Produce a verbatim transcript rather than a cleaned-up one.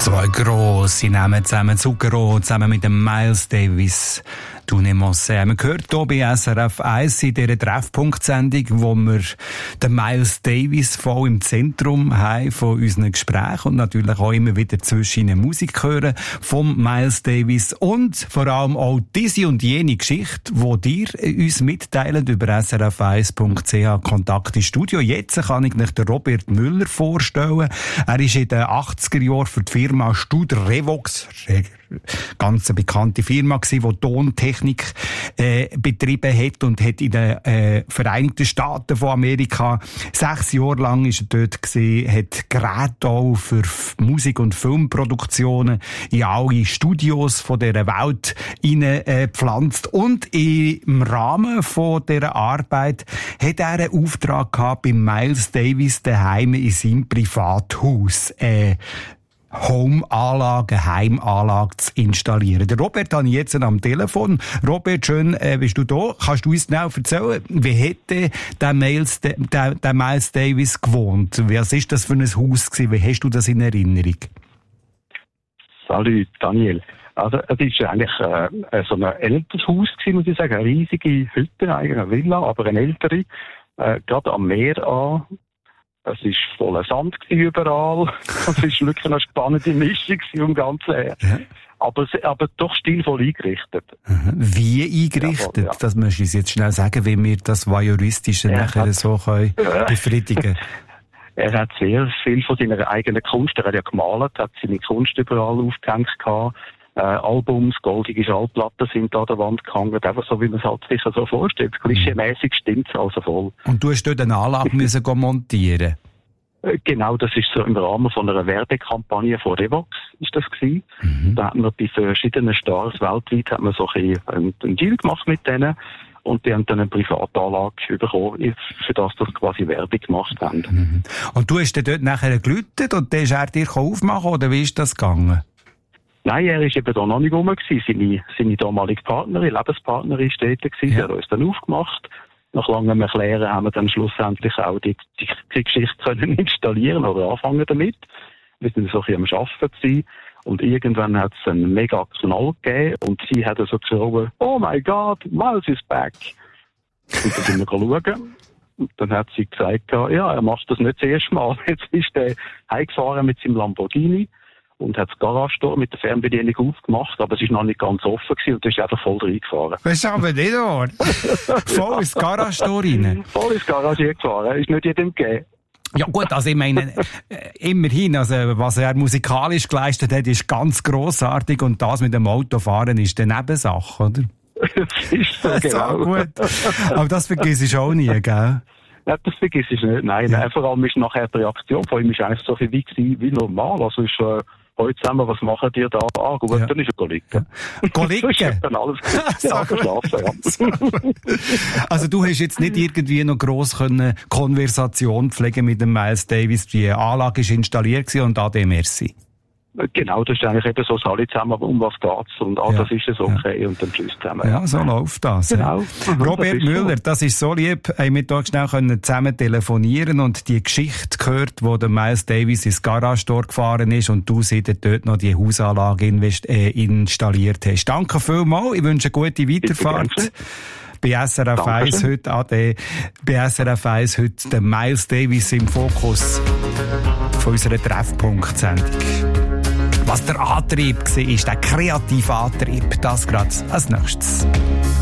Zwei grosse Namen zusammen, Zucchero, zusammen mit dem Miles Davis. Du nimmst wir haben gehört hier bei S R F eins in dieser Treffpunkt-Sendung, wo wir den Miles Davis voll im Zentrum haben von unseren Gesprächen und natürlich auch immer wieder zwischen ihnen Musik hören vom Miles Davis und vor allem auch diese und jene Geschichte, die dir uns mitteilen über S R F eins Punkt C H Kontakt ins Studio. Jetzt kann ich nicht den Robert Müller vorstellen. Er ist in den achtziger Jahren für die Firma Studer Revox, ganz eine bekannte Firma gewesen, die Tontechnik äh, betrieben hat und hat in den äh, Vereinigten Staaten von Amerika sechs Jahre lang ist er dort gewesen, hat Geräte auch für Musik- und Filmproduktionen in alle Studios von dieser Welt hineingepflanzt. Äh, und im Rahmen von dieser Arbeit hat er einen Auftrag gehabt bei Miles Davis daheim in seinem Privathaus. Äh, Home-Anlage, Heimanlage zu installieren. Der Robert habe ich jetzt am Telefon. Robert, schön, äh, bist du da? Kannst du uns genau erzählen, wie hätte der Miles, der, der Miles Davis gewohnt? Was ist das für ein Haus gewesen? Wie hast du das in Erinnerung? Salut, Daniel. Also, es ist eigentlich äh, so ein älteres Haus gewesen, muss ich sagen. Eine riesige Hütte, eigentlich eine Villa, aber eine ältere. Äh, gerade am Meer an. Es war voller Sand überall. Es war wirklich eine spannende Mischung um Ganze her. Ja. Aber, aber doch stilvoll eingerichtet. Wie eingerichtet? Ja, ja. Das möchte ich jetzt schnell sagen, wie wir das Voyeuristische ja, nachher hat, so können ja. befriedigen. Er hat sehr viel von seiner eigenen Kunst, er hat ja gemalt, hat seine Kunst überall aufgehängt gehabt. Äh, Albums, goldige Schallplatten sind da an der Wand gehangen, einfach so, wie man es halt sich so vorstellt. Klischee-mäßig stimmt es also voll. Und du hast dort eine Anlage müssen montieren? Genau, das ist so im Rahmen von einer Werbekampagne von Revox, ist das gewesen. Mhm. Da hat man bei verschiedenen Stars weltweit, hat man so ein einen, einen Deal gemacht mit denen. Und die haben dann eine Privatanlage bekommen, für das sie quasi Werbung gemacht haben. Mhm. Und du hast dann dort nachher geläutet und dann ist er dir aufmachen, oder wie ist das gegangen? Nein, er ist eben da noch nicht rum gewesen. Seine, seine damalige Partnerin, Lebenspartnerin ist dort gewesen. Ja. Sie hat uns dann aufgemacht. Nach langem Erklären haben wir dann schlussendlich auch die, die, die Geschichte können installieren oder anfangen damit. Wir sind so ein bisschen am Arbeiten gewesen. Und irgendwann hat es einen mega Knall gegeben und sie hat so geschrieben, oh my God, Miles is back. Und dann sind wir schauen. Und dann hat sie gesagt, ja, er macht das nicht das erste Mal. Jetzt ist er heimgefahren mit seinem Lamborghini und hat das Garagentor mit der Fernbedienung aufgemacht, aber es war noch nicht ganz offen gewesen und da ist einfach voll reingefahren. Was ist aber nicht wahr? Voll ins Garagentor rein? Voll ins Garage gefahren, ist nicht jedem gegeben. Ja gut, also ich meine, äh, immerhin, also was er musikalisch geleistet hat, ist ganz grossartig und das mit dem Autofahren ist eine Nebensache, oder? Das ist so, genau. So gut. Aber das vergiss ich auch nie, gell? Ja, das vergiss ich nicht, nein. Ja. Vor allem ist nachher die Reaktion von ihm ist eigentlich so viel wie, wie normal, also ist äh, heute zusammen, was machen die da? Ah, gut, ja. Dann ist er Golicken. Golicken? Dann alles ja, geschlafen, ja. Also du hast jetzt nicht irgendwie noch gross können Konversation pflegen mit dem Miles Davis, die Anlage ist installiert und ade merci. Genau, das ist eigentlich eben so, alle zusammen, um was geht's und ah, ja. Das ist es okay ja. Und dann tschüss zusammen. Ja, so läuft das. Genau. Ja. Robert das Müller, so. Das ist so lieb, haben wir hier schnell können zusammen telefonieren und die Geschichte gehört, wo der Miles Davis ins Garagentor gefahren ist und du sie dort noch die Hausanlage invest- äh, installiert hast. Danke vielmals, ich wünsche eine gute Weiterfahrt. Bei S R F eins heute, ade, bei S R F eins heute der Miles Davis im Fokus von unserer Treffpunkt-Sendung. Was der Antrieb war, ist der kreative Antrieb. Das gerade als nächstes.